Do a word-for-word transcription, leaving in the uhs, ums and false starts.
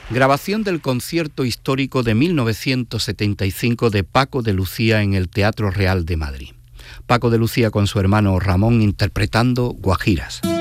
Grabación del concierto histórico de mil novecientos setenta y cinco de Paco de Lucía en el Teatro Real de Madrid. Paco de Lucía con su hermano Ramón interpretando Guajiras.